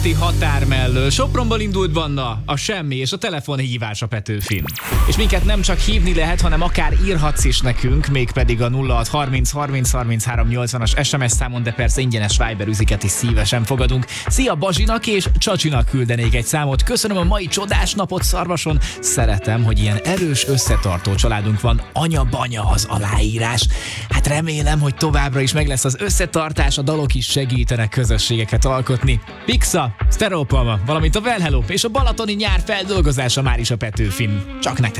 határ mellől. Sopronból indult banda, a semmi és a telefonhívás a Petőfin. És minket nem csak hívni lehet, hanem akár írhatsz is nekünk, mégpedig a 0630 30 33 80-as SMS számon, de persze ingyenes Viber üziket is szívesen fogadunk. Szia Bazsinak és Csacsinak küldenék egy számot. Köszönöm a mai csodás napot Szarvason. Szeretem, hogy ilyen erős, összetartó családunk van. Anya-banya az aláírás. Hát remélem, hogy továbbra is meg lesz az összetartás, a dalok is segítenek közösségeket alkotni. Pixa, Stereopalma, valamint a Well Hello és a balatoni nyár feldolgozása már is a Petőfin. Csak nektek.